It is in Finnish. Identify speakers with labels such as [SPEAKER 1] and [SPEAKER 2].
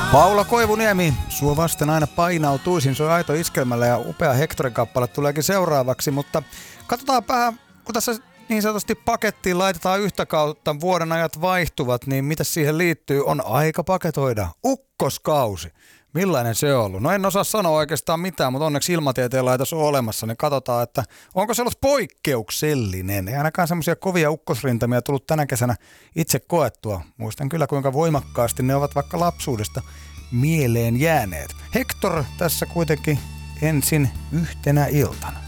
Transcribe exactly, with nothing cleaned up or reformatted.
[SPEAKER 1] Paula Koivuniemi, sua vasten aina painautuisin, se on aito iskelmällä ja upea Hectorin kappale tuleekin seuraavaksi, mutta katsotaan vähän, kun tässä niin sanotusti pakettiin laitetaan yhtä kautta, vuoden ajat vaihtuvat, niin mitä siihen liittyy, on aika paketoida. Ukkoskausi. Millainen se on ollut? No en osaa sanoa oikeastaan mitään, mutta onneksi ilmatieteen laitos on olemassa, niin katsotaan, että onko se ollut poikkeuksellinen. Ei ainakaan semmoisia kovia ukkosrintamia tullut tänä kesänä itse koettua. Muistan kyllä, kuinka voimakkaasti ne ovat vaikka lapsuudesta mieleen jääneet. Hector tässä kuitenkin ensin yhtenä iltana.